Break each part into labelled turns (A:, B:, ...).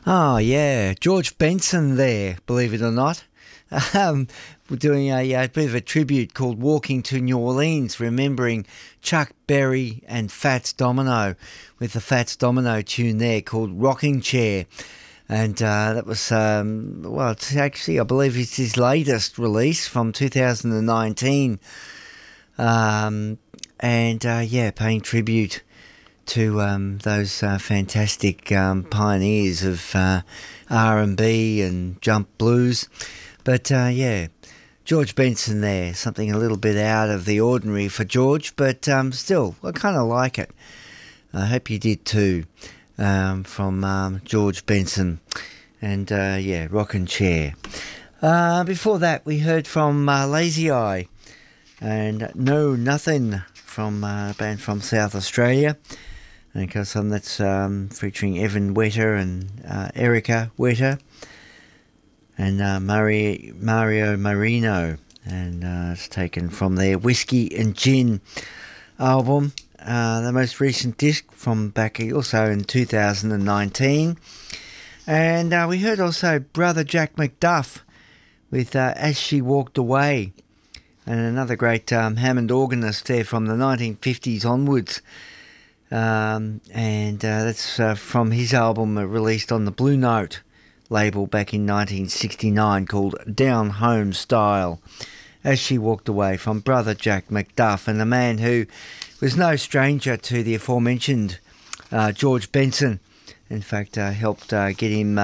A: Oh, yeah. George Benson there, believe it or not. We're doing a bit of a tribute called Walking to New Orleans, remembering Chuck Berry and Fats Domino with the Fats Domino tune there called Rocking Chair. And that was, well, it's actually, I believe it's his latest release from 2019. Yeah, paying tribute to those fantastic pioneers of R&B and jump blues. But yeah, George Benson there, something a little bit out of the ordinary for George, but still, I kind of like it. I hope you did too, from George Benson. And yeah, Rockin' Chair. Before that, we heard from Lazy Eye and No Nothing from a band from South Australia. And of course, that's featuring Evan Wetter and Erica Wetter and Mario Marino. And it's taken from their Whiskey and Gin album, the most recent disc from back also in 2019. And we heard also Brother Jack McDuff with As She Walked Away, and another great Hammond organist there from the 1950s onwards. That's from his album released on the Blue Note label back in 1969 called Down Home Style. As She Walked Away from Brother Jack McDuff, and the man who was no stranger to the aforementioned George Benson. In fact, helped get him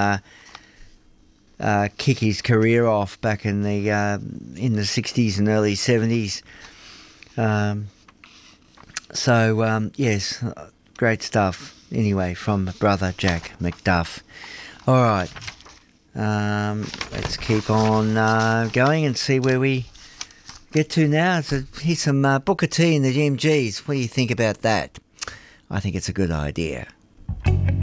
A: kick his career off back in the 60s and early 70s. Yes, great stuff. Anyway, from Brother Jack McDuff. All right, let's keep on going and see where we get to now. So here's some Booker T and the GMGs. What do you think about that? I think it's a good idea.